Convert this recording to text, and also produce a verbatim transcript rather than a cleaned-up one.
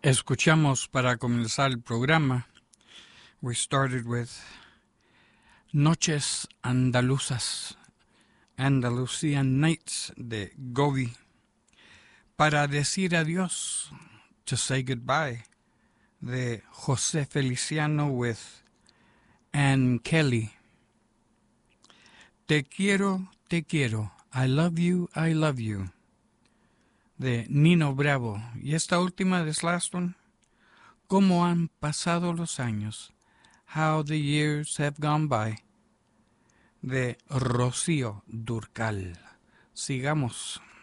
Escuchamos para comenzar el programa. We started with Noches Andaluzas, Andalusian Nights de Gobi. Para decir adiós, to say goodbye, de José Feliciano with Ann Kelly. Te quiero, te quiero, I love you, I love you, de Nino Bravo. Y esta última, this last one, ¿Cómo han pasado los años? How the years have gone by, de Rocío Dúrcal. Sigamos.